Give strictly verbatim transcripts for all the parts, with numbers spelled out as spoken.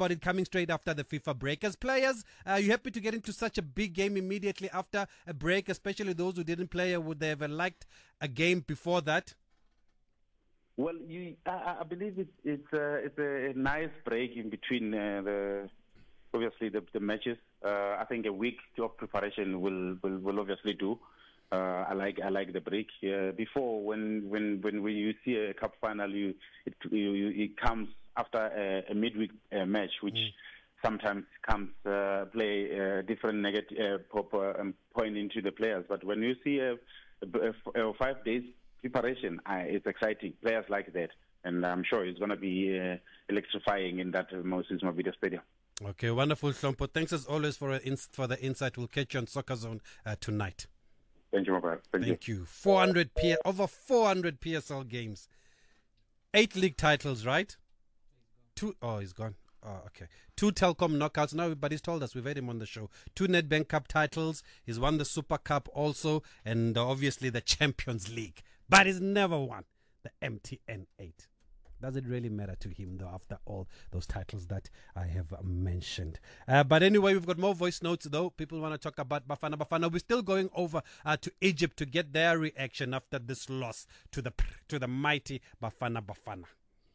about it coming straight after the FIFA break. As players, are you happy to get into such a big game immediately after a break, especially those who didn't play? Would they have liked a game before that? Well, you, I, I believe it's it's, uh, it's a nice break in between uh, the obviously the, the matches. Uh, I think a week of preparation will will, will obviously do. Uh, I like I like the break. Uh, before, when when when we, you see a cup final, you it you, it comes after a, a midweek uh, match, which mm. sometimes comes uh, play uh, different negative uh, um, point into the players. But when you see a, a, a five days preparation, uh, it's exciting. Players like that, and I'm sure it's going to be uh, electrifying in that uh, Moses Mabhida Stadium. Okay, wonderful, Hlompo. Thanks as always for, a, for the insight. We'll catch you on Soccer Zone uh, tonight. Thank you, Mabhida. Thank, Thank you. you. four hundred P- over four hundred P S L games, eight league titles, right? Two. Oh, he's gone. Oh, okay. Two Telkom knockouts. Now everybody's told us. We've had him on the show. Two Nedbank Cup titles. He's won the Super Cup also, and uh, obviously the Champions League. But he's never won the M T N eight. Does it really matter to him, though, after all those titles that I have mentioned? Uh, but anyway, we've got more voice notes, though. People want to talk about Bafana Bafana. We're still going over uh, to Egypt to get their reaction after this loss to the to the mighty Bafana Bafana.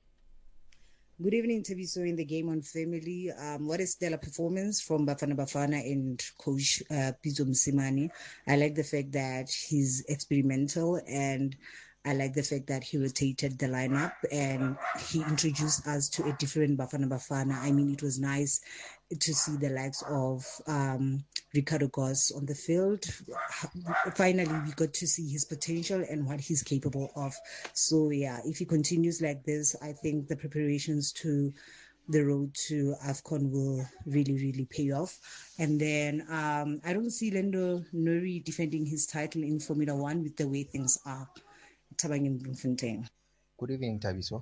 Good evening, Thabiso, in the Game on Family. Um, what a stellar performance from Bafana Bafana and Coach uh, Pitso Mosimane. I like the fact that he's experimental, and I like the fact that he rotated the lineup and he introduced us to a different Bafana Bafana. I mean, it was nice to see the likes of um, Ricardo Goss on the field. Finally, we got to see his potential and what he's capable of. So, yeah, if he continues like this, I think the preparations to the road to AFCON will really, really pay off. And then um, I don't see Lando Nuri defending his title in Formula One with the way things are. Good evening, Thabiso.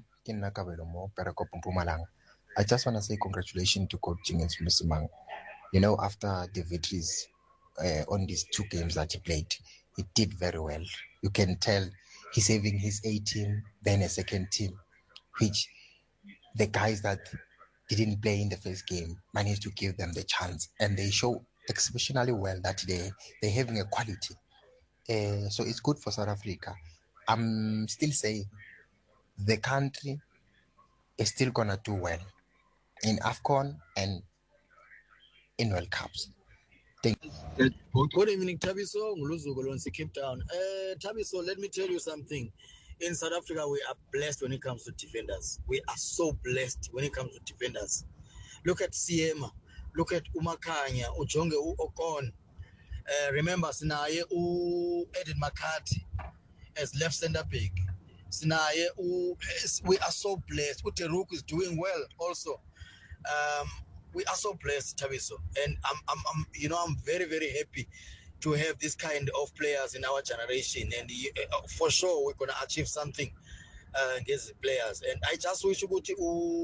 I just want to say congratulations to Coach Jingens Mosimane. You know, after the victories uh, on these two games that he played, he did very well. You can tell he's having his A team, then a second team, which the guys that didn't play in the first game managed to give them the chance, and they show exceptionally well that they, they're having a quality. Uh, so it's good for South Africa. I'm still saying the country is still going to do well in AFCON and in World Cups. Thank you. Good evening, Thabiso. Nguluzu Cape Town. Uh, Thabiso, let me tell you something. In South Africa, we are blessed when it comes to defenders. We are so blessed when it comes to defenders. Look at Siema. Look at Umakanya, Ujonge, Okon. Uh, remember, Sinaye, U Edin McCarthy as left center back. Sinaye, we are so blessed. Uteruk is doing well also. Um, we are so blessed, Thabiso, and I'm, I'm, I'm, you know, I'm very, very happy to have this kind of players in our generation, and uh, for sure we're gonna achieve something uh, against the players. And I just wish you would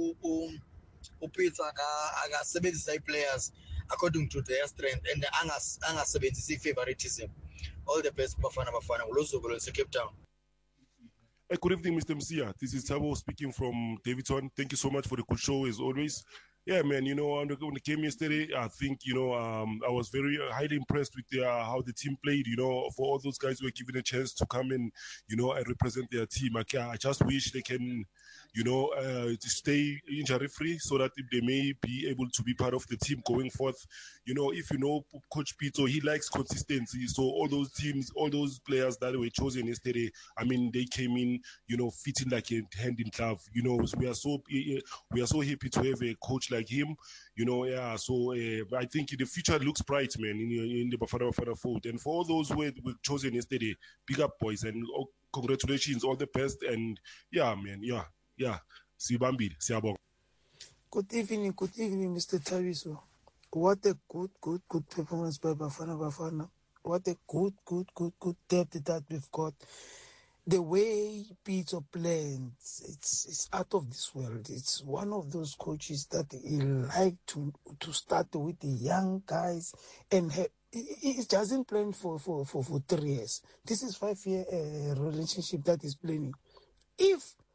upitsa aga players according to their strength and angas angasebenzisi favoritism. All the best, Bafana Bafana. Ulozogolo, Cape Town. Hey, good evening, Mister Msia. This is Thabo speaking from Davidson. Thank you so much for the good show, as always. Yeah, man, you know, when I came yesterday, I think, you know, um, I was very uh, highly impressed with the, uh, how the team played, you know, for all those guys who were given a chance to come in, you know, and represent their team. I, I just wish they can, you know, uh, to stay injury-free so that they may be able to be part of the team going forth. You know, if you know Coach Pitso, he likes consistency. So all those teams, all those players that were chosen yesterday, I mean, they came in, you know, fitting like a hand in glove. You know, we are so we are so happy to have a coach like him. You know, yeah. So uh, I think the future looks bright, man, in, in the Bafana Bafana fold. And for all those who were, were chosen yesterday, big up, boys, and oh, congratulations, all the best. And yeah, man, yeah. Yeah, Sibambi, Siabong. Good evening, good evening, Mister Thabiso. What a good, good, good performance by Bafana Bafana. What a good, good, good, good depth that we've got. The way Pitso plans, it's it's out of this world. It's one of those coaches that he like to to start with the young guys and have, he doesn't plan for, for, for, for three years. This is five year uh, relationship that he's planning. If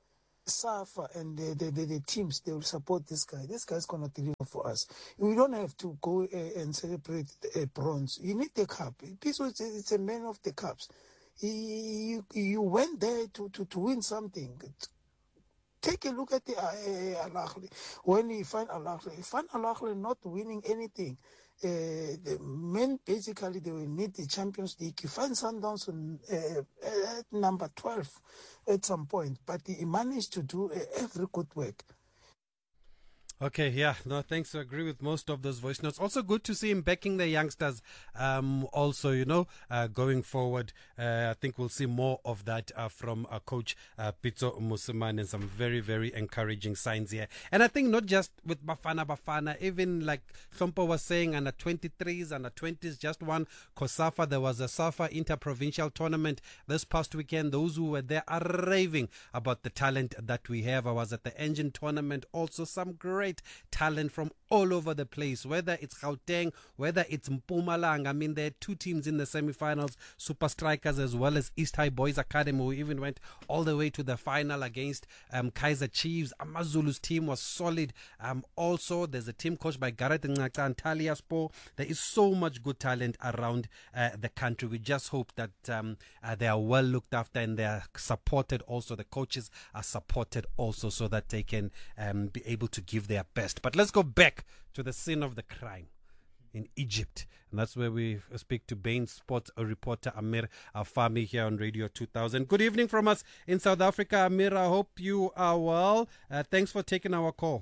SAFA and the, the, the, the teams, they will support this guy. This guy's going to deliver for us. We don't have to go uh, and celebrate uh, bronze. You need the cup. This was, it's a man of the cups. He, you, you went there to, to, to win something. Take a look at the uh, Al Ahly. When you find Al Ahly, you find Al Ahly not winning anything. Uh, the men basically they will need the Champions League. You find Sundowns on, uh, at number twelve at some point, but he managed to do uh, every good work. Okay, yeah, no, thanks. I agree with most of those voice notes. Also good to see him backing the youngsters. Um, also, you know, uh, going forward, uh, I think we'll see more of that uh, from uh, Coach uh, Pitso Mosimane, and some very, very encouraging signs here. And I think not just with Bafana Bafana, even like Hlompo was saying, under twenty-threes, under twenties, just one COSAFA. There was a SAFA inter-provincial tournament this past weekend. Those who were there are raving about the talent that we have. I was at the Engine tournament. Also, some great talent from all over the place, whether it's Gauteng, whether it's Mpumalanga. I mean, there are two teams in the semi-finals, Super Strikers as well as East High Boys Academy, who even went all the way to the final against um, Kaiser Chiefs. Amazulu's team was solid. Um, also, there's a team coached by Gareth Ngaka and Talia Spor. There is so much good talent around uh, the country. We just hope that um, uh, they are well looked after and they are supported also. The coaches are supported also, so that they can um, be able to give their best. But let's go back to the scene of the crime in Egypt, and that's where we speak to Bain Sports reporter Amir Afami here on Radio two thousand. Good evening from us in South Africa, Amir. I hope you are well. Uh, thanks for taking our call.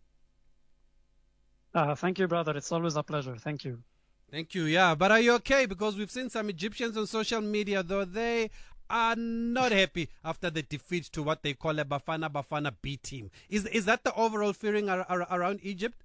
Uh, thank you, brother. It's always a pleasure. Thank you. Thank you. Yeah, but are you okay? Because we've seen some Egyptians on social media, though they are not happy after the defeat to what they call a Bafana Bafana B team. Is is that the overall feeling ar- ar- around Egypt?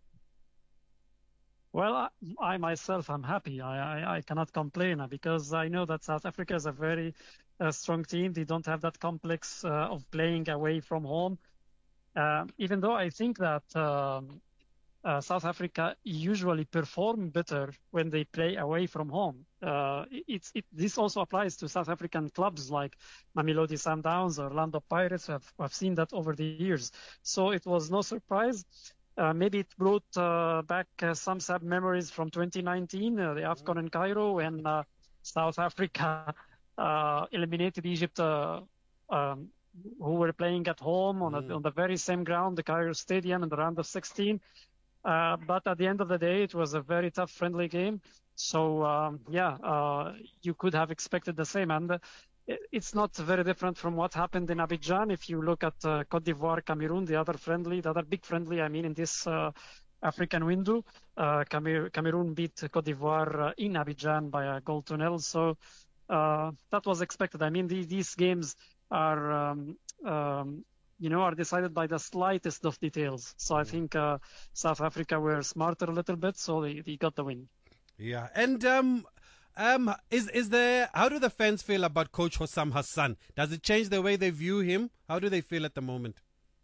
Well, I, I myself am happy. I, I, I cannot complain because I know that South Africa is a very uh, strong team. They don't have that complex uh, of playing away from home. Uh, even though I think that um, uh, South Africa usually perform better when they play away from home. Uh, it's, it, this also applies to South African clubs like Mamelodi Sundowns or Orlando Pirates. I've, I've seen that over the years. So it was no surprise. Uh, maybe it brought uh, back uh, some sad memories from twenty nineteen, uh, the AFCON in Cairo, when uh, South Africa uh, eliminated Egypt, uh, um, who were playing at home on, mm. a, on the very same ground, the Cairo Stadium, in the round of sixteen. Uh, but at the end of the day, it was a very tough, friendly game. So, um, yeah, uh, you could have expected the same. And uh, it's not very different from what happened in Abidjan. If you look at uh, Cote d'Ivoire, Cameroon, the other friendly, the other big friendly, I mean, in this uh, African window, uh, Camer- Cameroon beat Cote d'Ivoire uh, in Abidjan by a goal to nil. So uh, that was expected. I mean, the, these games are, um, um, you know, are decided by the slightest of details. So I think uh, South Africa were smarter a little bit, so they, they got the win. Yeah, and um. Um, is is there? How do the fans feel about Coach Hossam Hassan? Does it change the way they view him? How do they feel at the moment?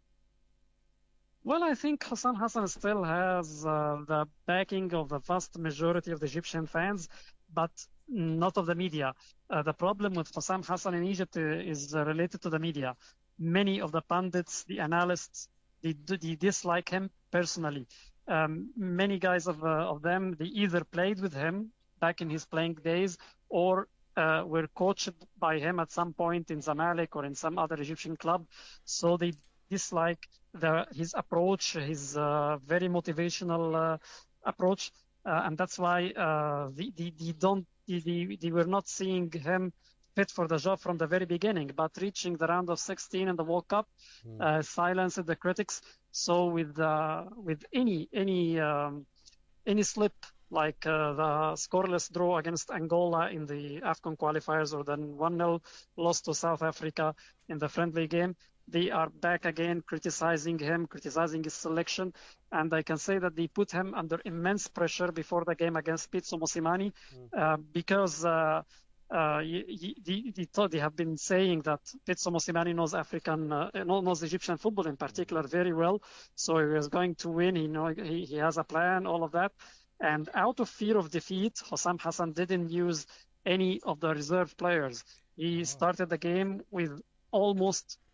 Well, I think Hossam Hassan still has uh, the backing of the vast majority of the Egyptian fans, but not of the media. Uh, the problem with Hossam Hassan in Egypt is uh, related to the media. Many of the pundits, the analysts, they, they dislike him personally. Um, many guys of uh, of them, they either played with him back in his playing days, or uh, were coached by him at some point in Zamalek or in some other Egyptian club. So they dislike the, his approach, his uh, very motivational uh, approach. Uh, and that's why uh, they, they, they, don't, they, they were not seeing him fit for the job from the very beginning. But reaching the round of sixteen in the World Cup mm. uh, silenced the critics. So with uh, with any any um, any slip, like uh, the scoreless draw against Angola in the AFCON qualifiers, or then one nil loss to South Africa in the friendly game, they are back again criticizing him, criticizing his selection. And I can say that they put him under immense pressure before the game against Pitso Mosimane, mm. uh, because uh, uh, they, they, thought they have been saying that Pitso Mosimane knows African, uh, knows Egyptian football in particular very well. So he was going to win. He know he, he has a plan, all of that. And out of fear of defeat, Hossam Hassan didn't use any of the reserve players. He started the game with almost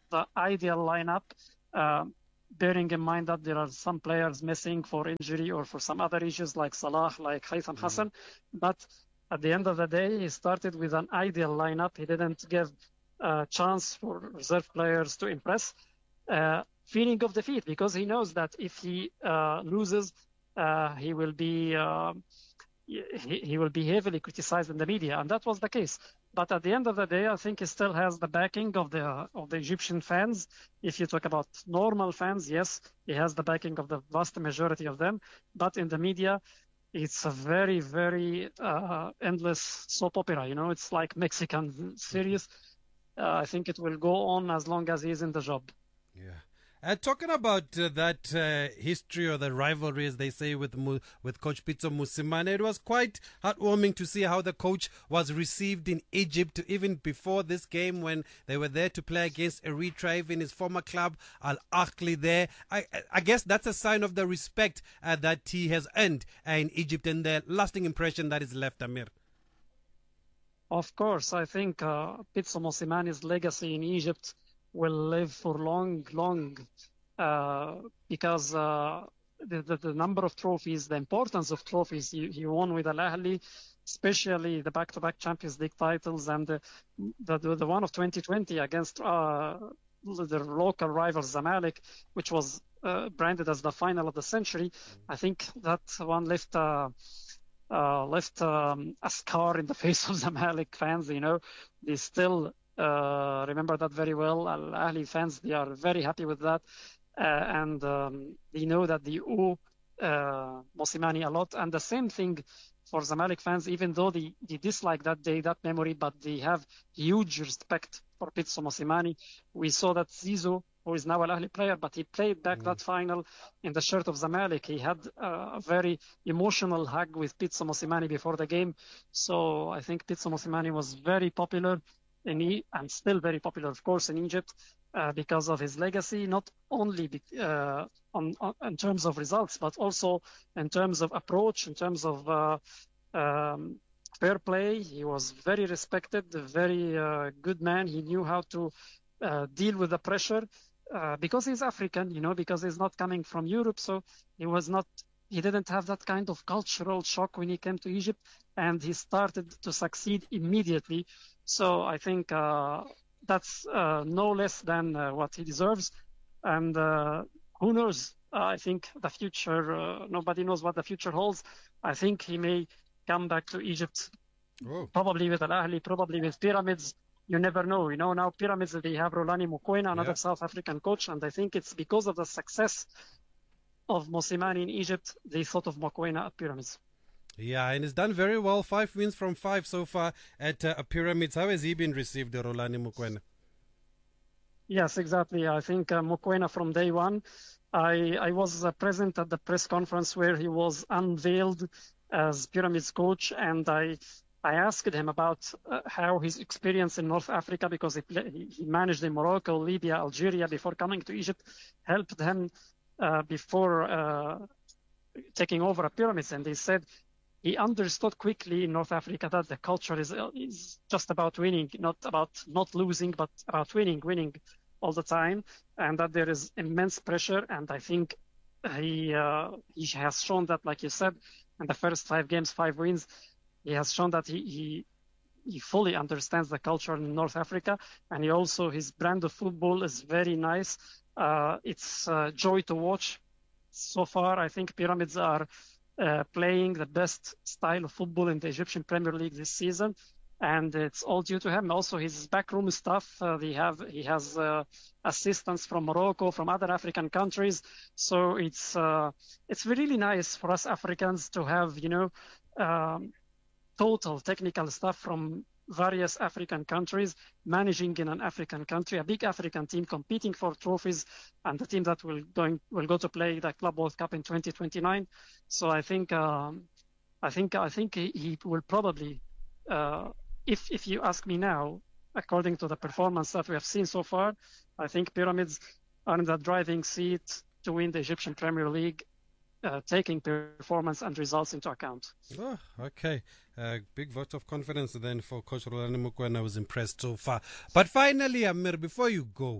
the ideal lineup, uh, bearing in mind that there are some players missing for injury or for some other issues like Salah, like Haytham mm-hmm. Hassan. But at the end of the day, he started with an ideal lineup. He didn't give a chance for reserve players to impress. Uh, feeling of defeat, because he knows that if he uh, loses, uh, he will be uh, he, he will be heavily criticized in the media, and that was the case. But at the end of the day, I think he still has the backing of the of the Egyptian fans. If you talk about normal fans, yes, he has the backing of the vast majority of them. But in the media, it's a very, very uh, endless soap opera. You know, it's like Mexican series. Uh, I think it will go on as long as he's in the job. Yeah. Uh, talking about uh, that uh, history or the rivalry, as they say, with Mu- with Coach Pitso Mosimane, it was quite heartwarming to see how the coach was received in Egypt, even before this game when they were there to play against Eritrea, even his former club, Al Ahly there. I, I guess that's a sign of the respect uh, that he has earned uh, in Egypt and the lasting impression that is left, Amir. Of course, I think uh, Pitso Mosimane's legacy in Egypt will live for long, long, uh, because uh, the, the, the number of trophies, the importance of trophies he, he won with Al Ahly, especially the back-to-back Champions League titles and the the, the, the one of twenty twenty against uh, the local rival Zamalek, which was uh, branded as the final of the century. I think that one left uh, uh, left um, a scar in the face of Zamalek fans. You know, they still Uh, remember that very well. Al Ahly fans, they are very happy with that. Uh, and um, they know that they owe uh, Mosimane a lot. And the same thing for Zamalek fans, even though they, they dislike that day, that memory, but they have huge respect for Pitso Mosimane. We saw that Zizou, who is now Al Ahly player, but he played back mm. that final in the shirt of Zamalek. He had uh, a very emotional hug with Pitso Mosimane before the game. So I think Pitso Mosimane was very popular. In e- and still very popular, of course, in Egypt uh, because of his legacy, not only be- uh, on, on, in terms of results, but also in terms of approach, in terms of uh, um, fair play. He was very respected, a very uh, good man. He knew how to uh, deal with the pressure uh, because he's African, you know, because he's not coming from Europe. So he was not, he didn't have that kind of cultural shock when he came to Egypt, and he started to succeed immediately. So I think uh, that's uh, no less than uh, what he deserves. And uh, who knows? Uh, I think the future, uh, nobody knows what the future holds. I think he may come back to Egypt, oh. probably with Al Ahly, probably with Pyramids. You never know. You know, now Pyramids, they have Rulani Mokoena, another yeah. South African coach. And I think it's because of the success of Mosimane in Egypt, they thought of Mokoena at Pyramids. Yeah, and he's done very well. Five wins from five so far at uh, Pyramids. How has he been received, Rulani Mokoena? Yes, exactly. I think uh, Mokoena from day one. I I was uh, present at the press conference where he was unveiled as Pyramids coach, and I I asked him about uh, how his experience in North Africa, because he, play, he managed in Morocco, Libya, Algeria before coming to Egypt, helped him uh, before uh, taking over at Pyramids, and he said he understood quickly in North Africa that the culture is is just about winning, not about not losing, but about winning, winning all the time, and that there is immense pressure. And I think he uh, he has shown that, like you said, in the first five games, five wins, he has shown that he he, he fully understands the culture in North Africa, and he also his brand of football is very nice. Uh, it's uh, joy to watch. So far, I think Pyramids are Uh, playing the best style of football in the Egyptian Premier League this season, and it's all due to him. Also, his backroom staff, uh, they have he has uh, assistants from Morocco, from other African countries. So it's uh, it's really nice for us Africans to have, you know, um, total technical staff from various African countries managing in an African country, a big African team competing for trophies, and the team that will going will go to play the Club World Cup in twenty twenty-nine. So I think um, I think I think he, he will probably, uh, if if you ask me now, according to the performance that we have seen so far, I think Pyramids are in the driving seat to win the Egyptian Premier League. Uh, taking performance and results into account. Oh, okay. Uh, big vote of confidence then for Coach Rulani Mokoena. I was impressed so far. But finally, Amir, before you go,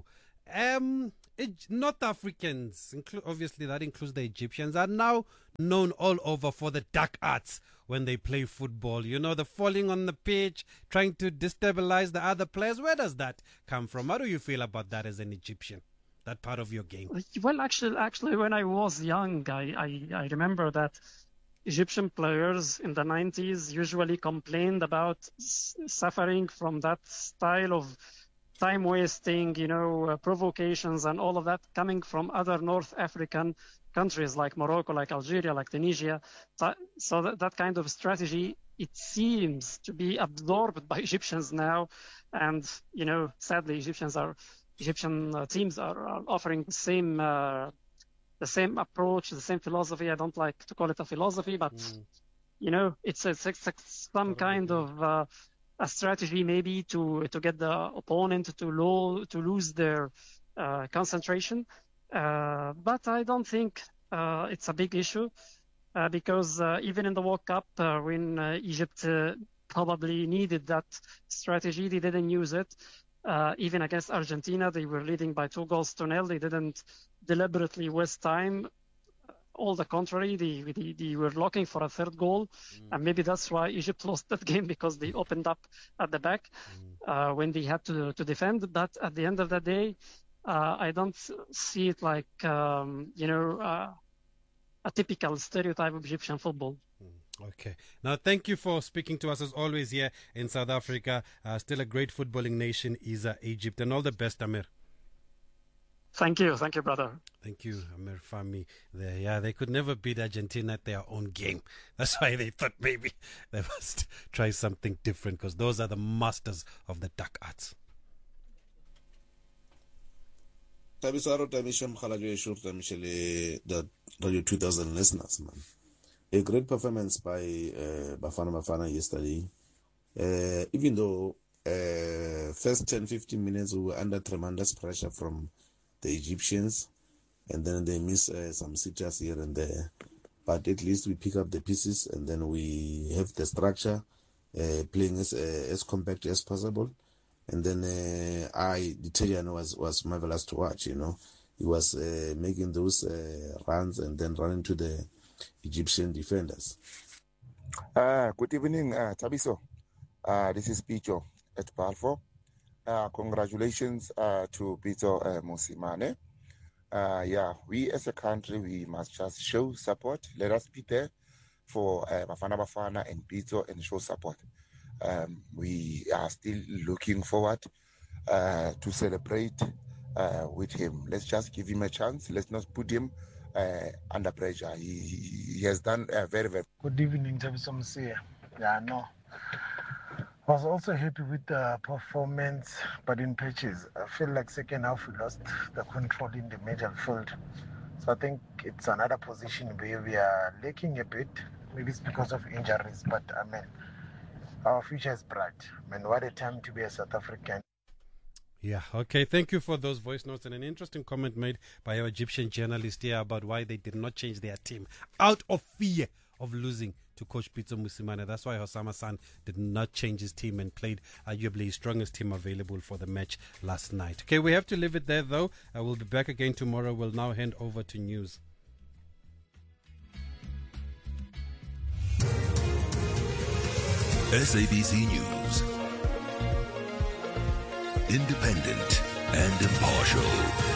Um, it, North Africans, inclu- obviously that includes the Egyptians, are now known all over for the dark arts when they play football. You know, the falling on the pitch, trying to destabilize the other players. Where does that come from? How do you feel about that as an Egyptian? That part of your game? Well, actually, actually, when I was young, I, I, I remember that Egyptian players in the nineties usually complained about s- suffering from that style of time wasting, you know, uh, provocations and all of that coming from other North African countries like Morocco, like Algeria, like Tunisia. So, so that, that kind of strategy, it seems to be absorbed by Egyptians now. And, you know, sadly, Egyptians are Egyptian uh, teams are, are offering the same uh, the same approach, the same philosophy. I don't like to call it a philosophy, but mm. you know, it's, it's, it's some kind of uh, a strategy maybe to to get the opponent to low to lose their uh, concentration. Uh, but I don't think uh, it's a big issue uh, because uh, even in the World Cup, uh, when uh, Egypt uh, probably needed that strategy, they didn't use it. Uh, even against Argentina, they were leading by two goals to nil. They didn't deliberately waste time. All the contrary, they, they, they were looking for a third goal. Mm. And maybe that's why Egypt lost that game, because they opened up at the back mm. uh, when they had to, to defend. But at the end of the day, uh, I don't see it like, um, you know, uh, a typical stereotype of Egyptian football. Mm. Okay. Now, thank you for speaking to us as always here in South Africa. Uh, still a great footballing nation is uh, Egypt. And all the best, Amir. Thank you. Thank you, brother. Thank you, Amir Fahmy. They, yeah, they could never beat Argentina at their own game. That's why they thought maybe they must try something different, because those are the masters of the dark arts. The Radio two thousand listeners, man. A great performance by uh, Bafana Bafana yesterday. Uh, even though uh, first ten to fifteen minutes we were under tremendous pressure from the Egyptians, and then they miss uh, some sitters here and there. But at least we pick up the pieces, and then we have the structure, uh, playing as uh, as compact as possible. And then uh, I, the Italian was, was marvelous to watch, you know. He was uh, making those uh, runs and then running to the Egyptian defenders. Uh, good evening, uh, Tabiso. Uh, this is Picho at Balfour. Uh, congratulations uh, to Pito uh, Mosimane. Uh, yeah, we as a country, we must just show support. Let us be there for uh, Bafana Bafana and Pito and show support. Um, we are still looking forward uh, to celebrate uh, with him. Let's just give him a chance. Let's not put him uh, under pressure. He, he, he has done uh, very, very. Good evening, Tabiso Msia. Yeah, no. I was also happy with the performance, but in patches. I feel like second half we lost the control in the middle field. So I think it's another position where we are lacking a bit. Maybe it's because of injuries, but I mean, our future is bright. I mean, what a time to be a South African. Yeah, okay. Thank you for those voice notes, and an interesting comment made by our Egyptian journalist here about why they did not change their team out of fear of losing to Coach Pitso Mosimane. That's why Osama San did not change his team and played arguably his strongest team available for the match last night. Okay, we have to leave it there though. I will be back again tomorrow. We'll now hand over to news. S A B C News. Independent and impartial.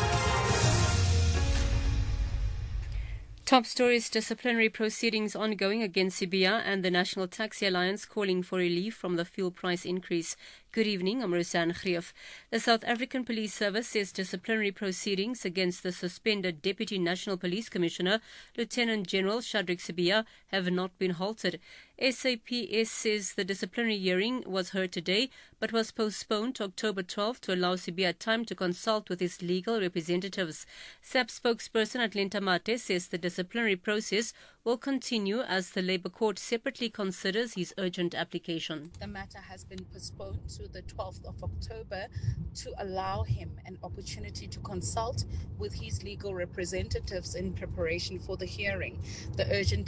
Top stories: disciplinary proceedings ongoing against Sibiya and the National Taxi Alliance calling for relief from the fuel price increase. Good evening, I'm Rosanne Greef. The South African Police Service says disciplinary proceedings against the suspended Deputy National Police Commissioner, Lieutenant General Shadrack Sibiya, have not been halted. S A P S says the disciplinary hearing was heard today but was postponed to October twelfth to allow Sibiya time to consult with his legal representatives. S A P spokesperson Atlanta Mate says the disciplinary process will continue as the Labour Court separately considers his urgent application. The matter has been postponed to the twelfth of October to allow him an opportunity to consult with his legal representatives in preparation for the hearing. The urgent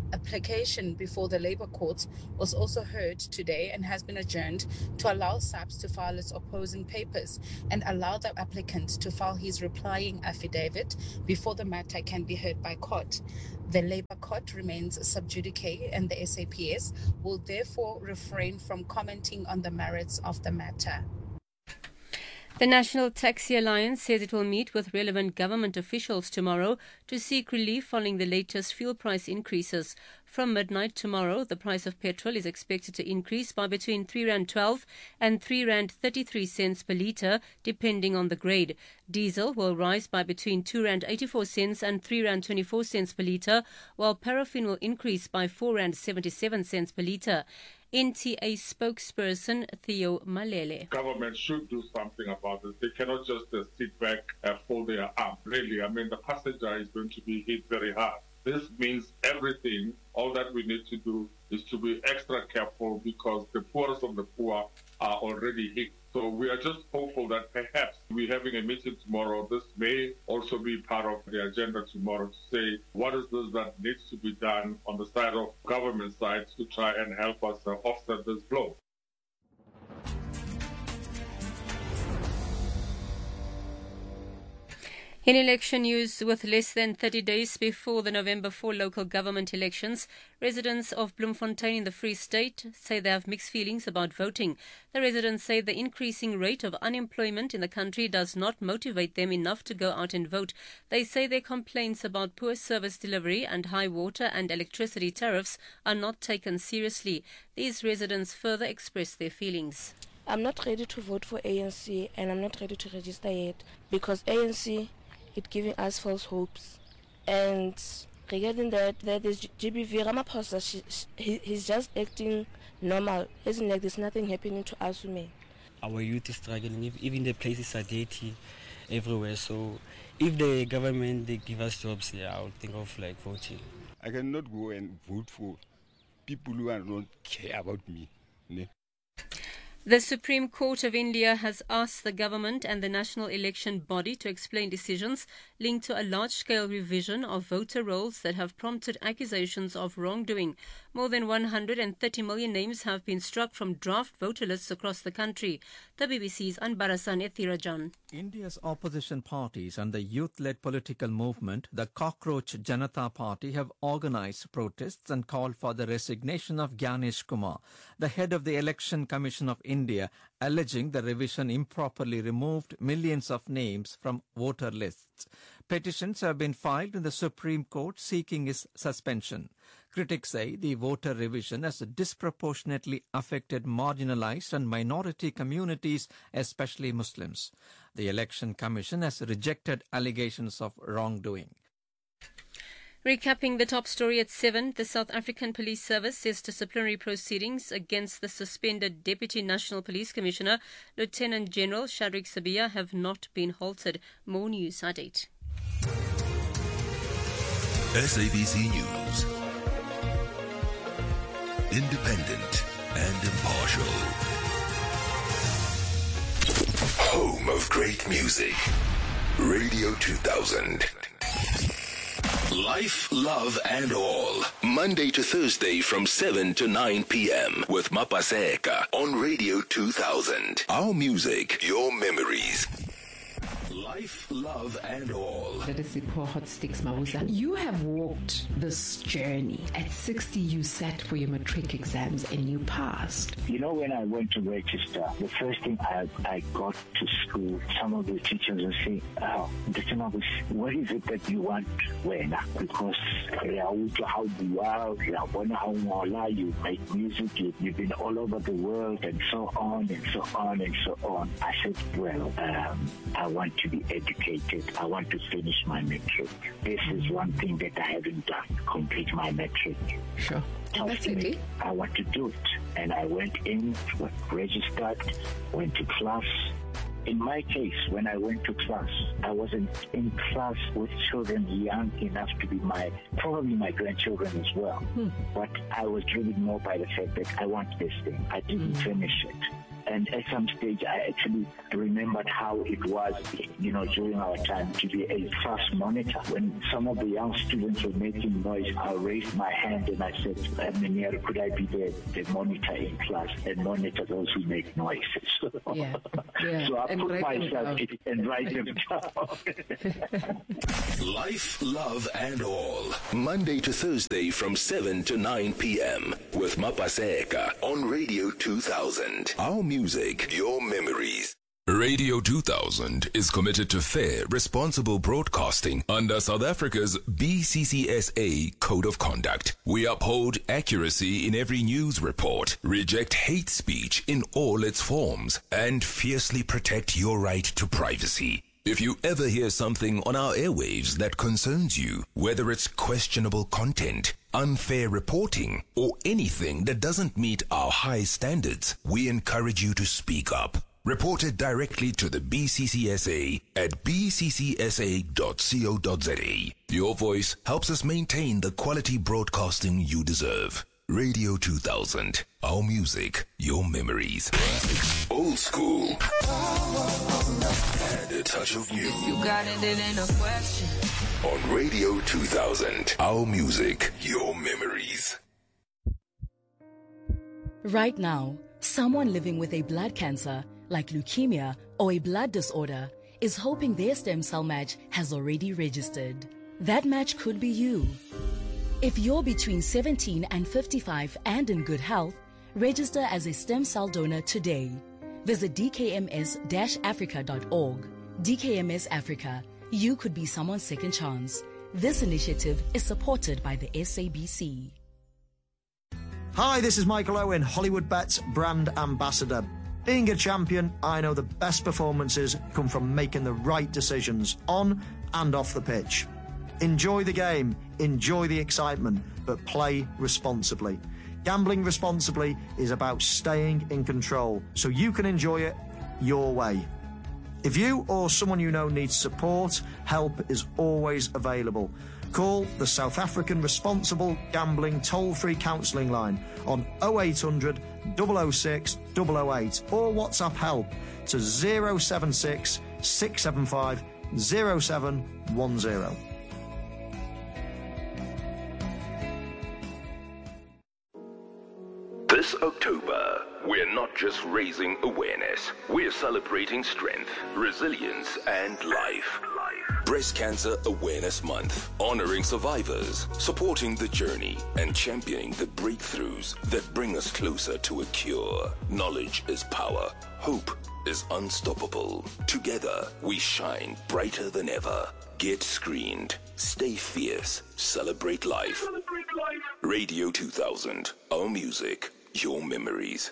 application before the Labour Court was also heard today and has been adjourned to allow S A P S to file its opposing papers and allow the applicant to file his replying affidavit before the matter can be heard by court. The Labour Court remains sub judice, and the S A P S will therefore refrain from commenting on the merits of the matter. The National Taxi Alliance says it will meet with relevant government officials tomorrow to seek relief following the latest fuel price increases. From midnight tomorrow, the price of petrol is expected to increase by between three rand twelve and three rand thirty-three cents per litre, depending on the grade. Diesel will rise by between two rand eighty-four cents and three rand twenty-four cents per litre, while paraffin will increase by four rand seventy-seven cents per litre. N T A spokesperson Theo Malele. Government should do something about this. They cannot just uh, sit back and fold their arms. Really, I mean, the passenger is going to be hit very hard. This means everything. All that we need to do is to be extra careful because the poorest of the poor are already hit. So we are just hopeful that perhaps we're having a meeting tomorrow. This may also be part of the agenda tomorrow to say what is this that needs to be done on the side of government side to try and help us uh, offset this blow. In election news, with less than thirty days before the November fourth local government elections, residents of Bloemfontein in the Free State say they have mixed feelings about voting. The residents say the increasing rate of unemployment in the country does not motivate them enough to go out and vote. They say their complaints about poor service delivery and high water and electricity tariffs are not taken seriously. These residents further express their feelings. I'm not ready to vote for A N C and I'm not ready to register yet because A N C it's giving us false hopes. And regarding that, that is G B V Ramaphosa, she, he, he's just acting normal. Isn't like there's nothing happening to us women. Our youth is struggling. Even the places are dirty everywhere. So if the government, they give us jobs, yeah, I would think of like voting. I cannot go and vote for people who don't care about me. Ne? The Supreme Court of India has asked the government and the national election body to explain decisions linked to a large-scale revision of voter rolls that have prompted accusations of wrongdoing. More than one hundred thirty million names have been struck from draft voter lists across the country. The B B C's Anbarasan Ethirajan. India's opposition parties and the youth-led political movement, the Cockroach Janata Party, have organized protests and called for the resignation of Gyanesh Kumar, the head of the Election Commission of India, alleging the revision improperly removed millions of names from voter lists. Petitions have been filed in the Supreme Court seeking his suspension. Critics say the voter revision has disproportionately affected marginalized and minority communities, especially Muslims. The Election Commission has rejected allegations of wrongdoing. Recapping the top story at seven, the South African Police Service says disciplinary proceedings against the suspended Deputy National Police Commissioner, Lieutenant General Shadrick Sibiya, have not been halted. More news at eight. S A B C News. Independent and impartial. Home of great music. Radio two thousand. Life, love, and all. Monday to Thursday from seven to nine p.m. with Mapaseka on Radio two thousand. Our music, your memories. Life, love, and all. That is the poor hot sticks, Mawusa. You have walked this journey. At sixty, you sat for your matric exams and you passed. You know, when I went to register, the first thing I, I got to school, some of the teachers would say, oh, what is it that you want, Wena? Because how you are, how you make music, you, you've been all over the world, and so on, and so on, and so on. I said, well, um, I want to be educated. I want to finish my metric. This is one thing that I haven't done, complete my metric. Sure. And that's it. I want to do it. And I went in, registered, went to class. In my case, when I went to class, I wasn't in class with children young enough to be my, probably my grandchildren as well. Hmm. But I was driven more by the fact that I want this thing. I didn't hmm. finish it. And at some stage, I actually remembered how it was, you know, during our time to be a fast monitor. When some of the young students were making noise, I raised my hand and I said, Menier, could I be the, the monitor in class and monitor those who make noise? So, Yeah. Yeah. so I And put write them myself down. in and write them down. Life, love, and all. Monday to Thursday from seven to nine p.m. with Mapaseka on Radio two thousand. Our music, your memories. Radio two thousand is committed to fair, responsible broadcasting under South Africa's B C C S A Code of Conduct. We uphold accuracy in every news report, reject hate speech in all its forms, and fiercely protect your right to privacy. If you ever hear something on our airwaves that concerns you, whether it's questionable content, unfair reporting, or anything that doesn't meet our high standards, we encourage you to speak up. Report it directly to the B C C S A at b c c s a dot co dot z a. Your voice helps us maintain the quality broadcasting you deserve. Radio two thousand. Our music, your memories. Old school. And a touch of new. You got it, it ain't a question. On Radio two thousand. Our music, your memories. Right now, someone living with a blood cancer, like leukemia or a blood disorder, is hoping their stem cell match has already registered. That match could be you. If you're between seventeen and fifty-five and in good health, register as a stem cell donor today. Visit d k m s dash africa dot org. D K M S Africa, you could be someone's second chance. This initiative is supported by the S A B C. Hi, this is Michael Owen, Hollywood Bets brand ambassador. Being a champion, I know the best performances come from making the right decisions on and off the pitch. Enjoy the game, enjoy the excitement, but play responsibly. Gambling responsibly is about staying in control, so you can enjoy it your way. If you or someone you know needs support, help is always available. Call the South African Responsible Gambling Toll-Free Counselling Line on oh eight hundred, double oh six, double oh eight or WhatsApp help to oh seven six, six seven five, oh seven one oh. This October, we're not just raising awareness, we're celebrating strength, resilience, and life. Breast Cancer Awareness Month, honoring survivors, supporting the journey, and championing the breakthroughs that bring us closer to a cure. Knowledge is power. Hope is unstoppable. Together, we shine brighter than ever. Get screened. Stay fierce. Celebrate life. Radio two thousand. Our music. Your memories.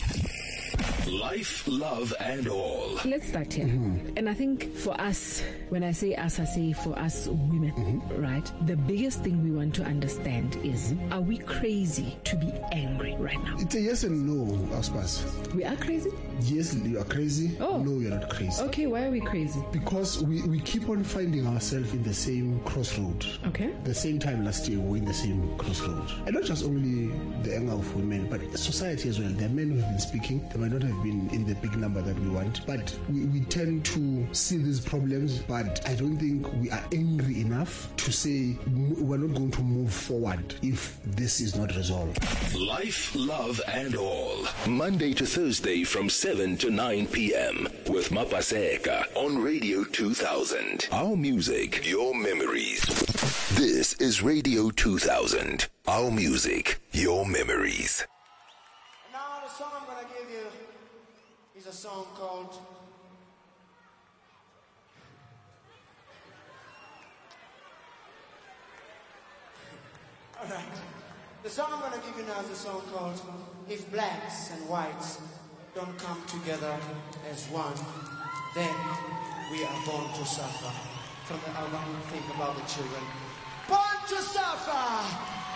Life, love, and all. Let's start here. Mm-hmm. And I think for us, when I say us, I say for us women, mm-hmm. right? The biggest thing we want to understand is, mm-hmm. are we crazy to be angry right now? It's a yes and no, Aspas. We are crazy? Yes, you are crazy. Oh. No, you're not crazy. Okay, why are we crazy? Because we, we keep on finding ourselves in the same crossroad. Okay. The same time last year, we were in the same crossroad. And not just only the anger of women, but society as well. There are men who have been speaking. They might not have been in the big number that we want, but we, we tend to see these problems, but I don't think we are angry enough to say we're not going to move forward if this is not resolved. Life, love, and all. Monday to Thursday from seven to nine p.m. with Mapaseka on Radio two thousand. Our music, your memories. This is Radio two thousand. Our music, your memories. Now the song I'm going to give you is a song called Alright. The song I'm going to give you now is a song called If Blacks and Whites Don't Come Together as One, Then We Are Born to Suffer. From the album Think About the Children. Born to Suffer!